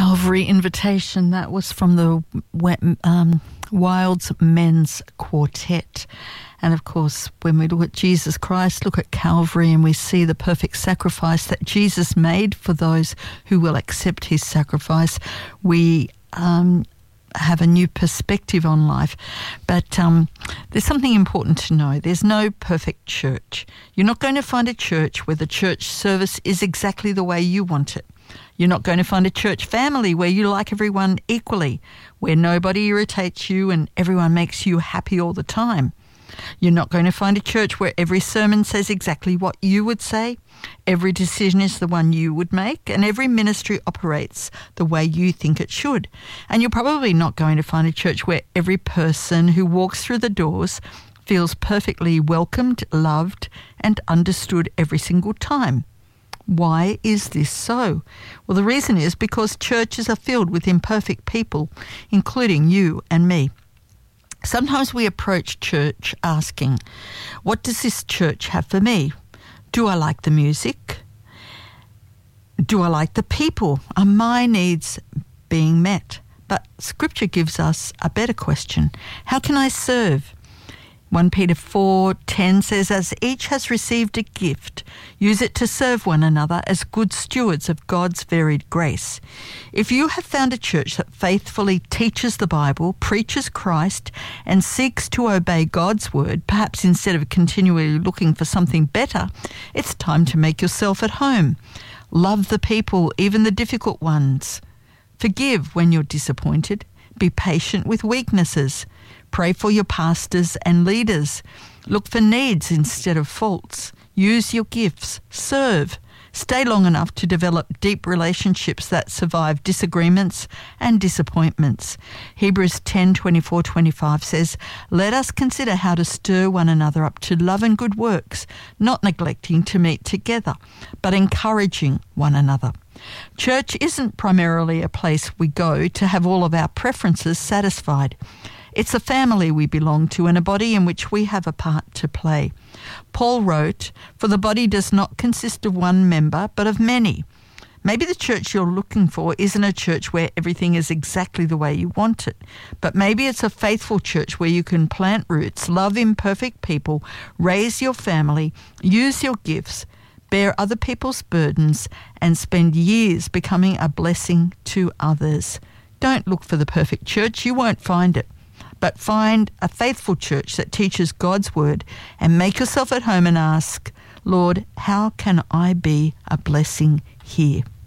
Calvary Invitation. That was from the Wilds Men's Quartet. And of course, when we look at Jesus Christ, look at Calvary, and we see the perfect sacrifice that Jesus made for those who will accept his sacrifice, we have a new perspective on life. But there's something important to know. There's no perfect church. You're not going to find a church where the church service is exactly the way you want it. You're not going to find a church family where you like everyone equally, where nobody irritates you and everyone makes you happy all the time. You're not going to find a church where every sermon says exactly what you would say, every decision is the one you would make, and every ministry operates the way you think it should. And you're probably not going to find a church where every person who walks through the doors feels perfectly welcomed, loved, and understood every single time. Why is this so? Well, the reason is because churches are filled with imperfect people, including you and me. Sometimes we approach church asking, what does this church have for me? Do I like the music? Do I like the people? Are my needs being met? But Scripture gives us a better question. How can I serve? 1 Peter 4:10 says, as each has received a gift, use it to serve one another as good stewards of God's varied grace. If you have found a church that faithfully teaches the Bible, preaches Christ, and seeks to obey God's word, perhaps instead of continually looking for something better, it's time to make yourself at home. Love the people, even the difficult ones. Forgive when you're disappointed. Be patient with weaknesses. Pray for your pastors and leaders. Look for needs instead of faults. Use your gifts. Serve. Stay long enough to develop deep relationships that survive disagreements and disappointments. Hebrews 10:24-25 says, let us consider how to stir one another up to love and good works, not neglecting to meet together, but encouraging one another. Church isn't primarily a place we go to have all of our preferences satisfied. It's a family we belong to and a body in which we have a part to play. Paul wrote, for the body does not consist of one member, but of many. Maybe the church you're looking for isn't a church where everything is exactly the way you want it, but maybe it's a faithful church where you can plant roots, love imperfect people, raise your family, use your gifts, bear other people's burdens, and spend years becoming a blessing to others. Don't look for the perfect church. You won't find it. But find a faithful church that teaches God's word and make yourself at home and ask, Lord, how can I be a blessing here?